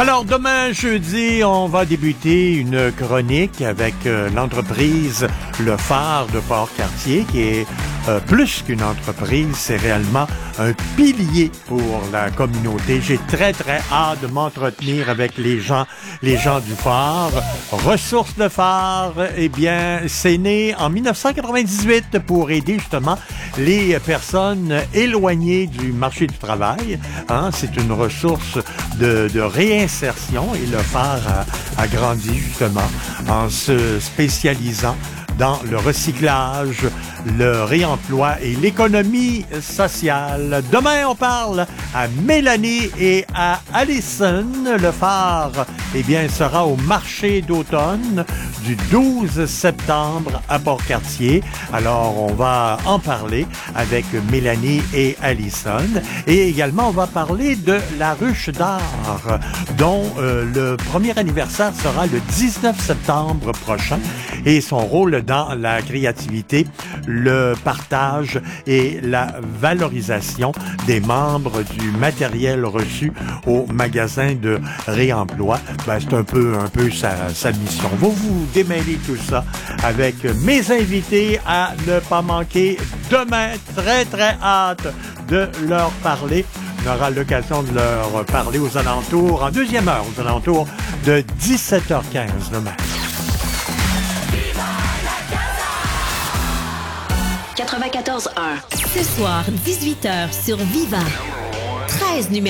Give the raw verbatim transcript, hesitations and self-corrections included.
Alors, demain, jeudi, on va débuter une chronique avec euh, l'entreprise Le Phare de Port-Cartier, qui est euh, plus qu'une entreprise, c'est réellement un pilier pour la communauté. J'ai très, très hâte de m'entretenir avec les gens, les gens du Phare. Ressources de Phare, eh bien, c'est né en dix-neuf cent quatre-vingt-dix-huit pour aider justement les personnes éloignées du marché du travail. Hein, c'est une ressource de, de réinsertion et le Phare a, a grandi justement en se spécialisant dans le recyclage, le réemploi et l'économie sociale. Demain, on parle à Mélanie et à Alison. Le Phare, eh bien, sera au marché d'automne du douze septembre à Port-Cartier. Alors, on va en parler avec Mélanie et Alison. Et également, on va parler de la ruche d'art, dont euh, le premier anniversaire sera le dix-neuf septembre prochain. Et son rôle dans la créativité, le partage et la valorisation des membres du matériel reçu au magasin de réemploi. Ben, c'est un peu, un peu sa, sa mission. Vous vous démêlez tout ça avec mes invités à ne pas manquer demain. Très, très hâte de leur parler. On aura l'occasion de leur parler aux alentours, en deuxième heure, aux alentours de dix-sept heures quinze demain. quatre-vingt-quatorze un. Ce soir, dix-huit heures sur Viva. treize numéros.